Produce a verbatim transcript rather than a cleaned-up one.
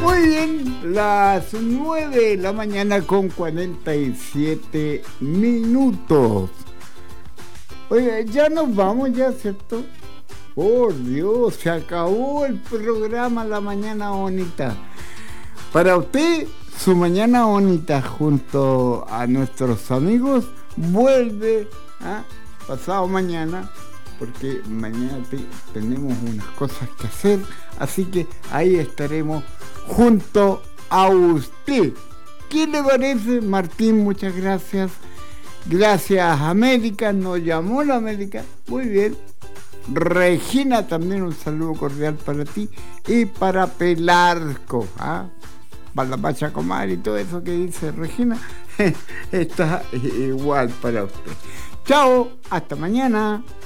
Muy bien, las nueve de la mañana con cuarenta y siete minutos. Oye, ya nos vamos ya, ¿cierto? Por Dios, se acabó el programa La Mañana Bonita. Para usted, su Mañana Bonita junto a nuestros amigos vuelve ¿ah? pasado mañana, porque mañana te, tenemos unas cosas que hacer, así que ahí estaremos junto a usted. ¿Qué le parece, Martín? Muchas gracias. Gracias, América, nos llamó la América, muy bien. Regina, también un saludo cordial para ti y para Pelarco, ¿ah? Para la Pacha Comar y todo eso que dice Regina, está igual para usted. Chao, hasta mañana.